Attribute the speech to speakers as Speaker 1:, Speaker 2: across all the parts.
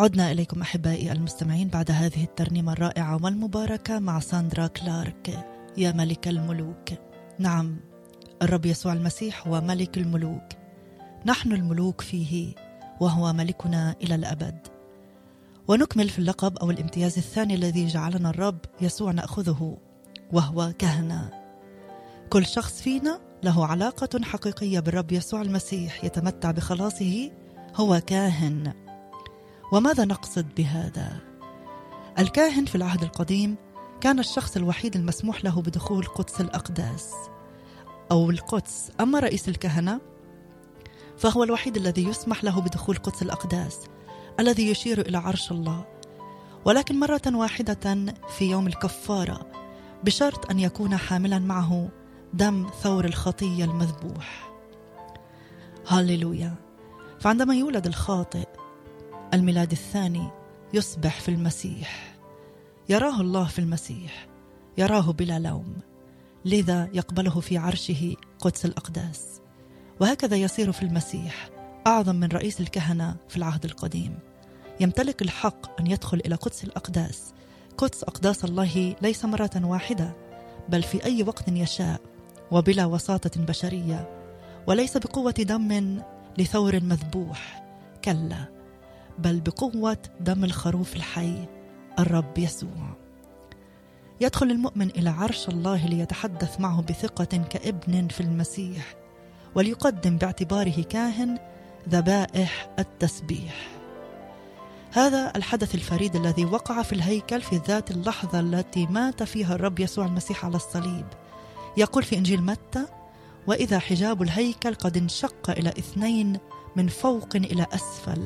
Speaker 1: عدنا إليكم أحبائي المستمعين بعد هذه الترنيمة الرائعة والمباركة مع ساندرا كلارك. يا ملك الملوك. نعم، الرب يسوع المسيح هو ملك الملوك، نحن الملوك فيه وهو ملكنا إلى الأبد. ونكمل في اللقب أو الامتياز الثاني الذي جعلنا الرب يسوع نأخذه، وهو كهنة. كل شخص فينا له علاقة حقيقية بالرب يسوع المسيح يتمتع بخلاصه، هو كاهن. وماذا نقصد بهذا؟ الكاهن في العهد القديم كان الشخص الوحيد المسموح له بدخول قدس الأقداس أو القدس. أما رئيس الكهنة فهو الوحيد الذي يسمح له بدخول قدس الأقداس الذي يشير إلى عرش الله، ولكن مرة واحدة في يوم الكفارة، بشرط أن يكون حاملا معه دم ثور الخطية المذبوح. هاليلويا. فعندما يولد الخاطئ الميلاد الثاني يصبح في المسيح، يراه الله في المسيح، يراه بلا لوم، لذا يقبله في عرشه قدس الأقداس. وهكذا يصير في المسيح أعظم من رئيس الكهنة في العهد القديم، يمتلك الحق أن يدخل إلى قدس الأقداس. قدس أقداس الله ليس مرة واحدة، بل في أي وقت يشاء وبلا وساطة بشرية، وليس بقوة دم لثور مذبوح، كلا، بل بقوة دم الخروف الحي الرب يسوع. يدخل المؤمن إلى عرش الله ليتحدث معه بثقة كابن في المسيح، وليقدم باعتباره كاهن ذبائح التسبيح. هذا الحدث الفريد الذي وقع في الهيكل في ذات اللحظة التي مات فيها الرب يسوع المسيح على الصليب. يقول في إنجيل متى: وإذا حجاب الهيكل قد انشق إلى 2 من فوق إلى أسفل.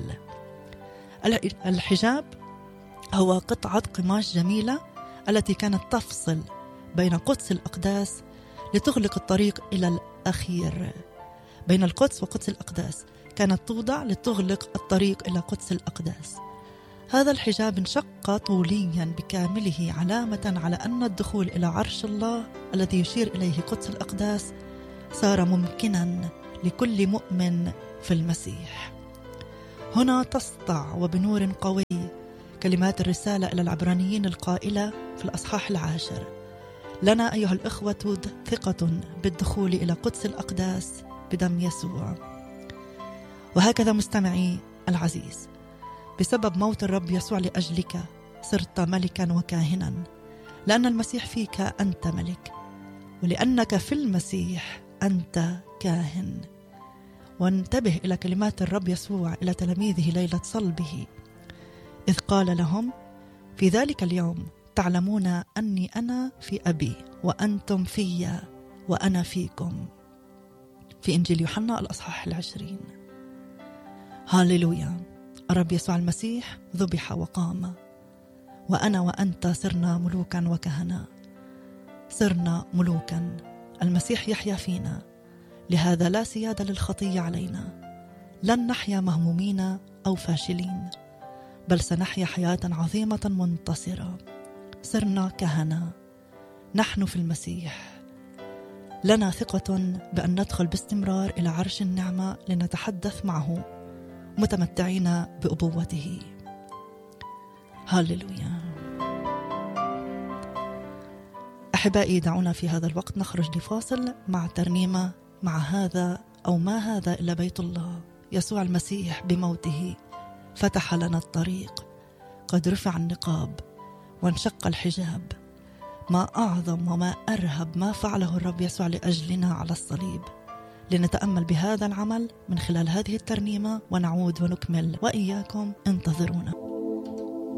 Speaker 1: الحجاب هو قطعة قماش جميلة التي كانت تفصل بين قدس الأقداس لتغلق الطريق إلى الأخير. بين القدس وقدس الأقداس كانت توضع لتغلق الطريق إلى قدس الأقداس. هذا الحجاب انشق طوليا بكامله، علامة على أن الدخول إلى عرش الله الذي يشير إليه قدس الأقداس صار ممكنا لكل مؤمن في المسيح. هنا تسطع وبنور قوي كلمات الرسالة إلى العبرانيين القائلة في الأصحاح 10: لنا أيها الإخوة ثقة بالدخول إلى قدس الأقداس بدم يسوع. وهكذا مستمعي العزيز، بسبب موت الرب يسوع لأجلك صرت ملكا وكاهنا، لأن المسيح فيك أنت ملك، ولأنك في المسيح أنت كاهن. وانتبه إلى كلمات الرب يسوع إلى تلاميذه ليلة صلبه، إذ قال لهم: في ذلك اليوم تعلمون أني أنا في أبي وأنتم في وأنا فيكم. في إنجيل يوحنا الأصحاح 20. هاليلويا. الرب يسوع المسيح ذبح وقام، وأنا وأنت صرنا ملوكا وكهنة، صرنا ملوكا. المسيح يحيا فينا، لهذا لا سيادة للخطية علينا. لن نحيا مهمومين أو فاشلين، بل سنحيا حياة عظيمة منتصرة. صرنا كهنة، نحن في المسيح. لنا ثقة بأن ندخل باستمرار إلى عرش النعمة لنتحدث معه متمتعين بأبوته. هاليلويا. أحبائي، دعونا في هذا الوقت نخرج لفاصل مع ترنيمة مع هذا أو ما هذا إلا بيت الله. يسوع المسيح بموته فتح لنا الطريق، قد رفع النقاب وانشق الحجاب. ما أعظم وما أرهب ما فعله الرب يسوع لأجلنا على الصليب. لنتأمل بهذا العمل من خلال هذه الترنيمة ونعود ونكمل، وإياكم انتظرونا.